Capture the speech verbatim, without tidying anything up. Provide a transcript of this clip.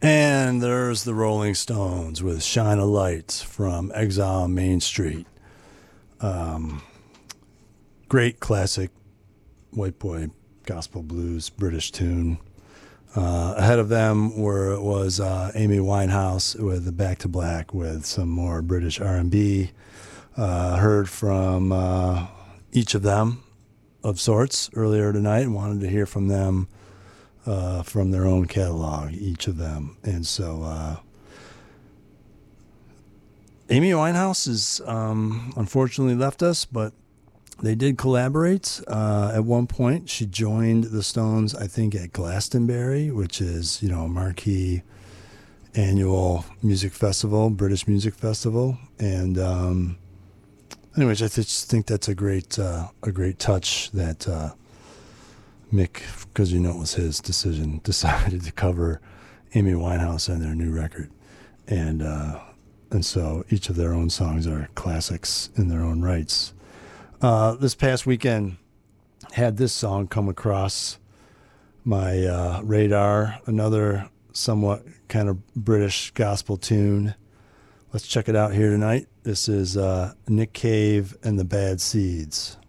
And there's the Rolling Stones with Shine a Light from Exile on Main Street. Um, great classic white boy gospel blues British tune. Uh, ahead of them were was uh, Amy Winehouse with the Back to Black with some more British R and B. Uh, heard from uh, each of them of sorts earlier tonight and wanted to hear from them uh, from their own catalog, each of them. And so uh, Amy Winehouse has um, unfortunately left us, but they did collaborate. Uh, at one point, she joined the Stones, I think, at Glastonbury, which is, you know, a marquee annual music festival, British music festival. And um, anyways, I just think that's a great, uh, a great touch that uh, Mick, because you know it was his decision, decided to cover Amy Winehouse on their new record. And uh, and so each of their own songs are classics in their own rights. Uh, this past weekend, had this song come across my uh, radar, another somewhat kind of British gospel tune. Let's check it out here tonight. This is uh, Nick Cave and the Bad Seeds.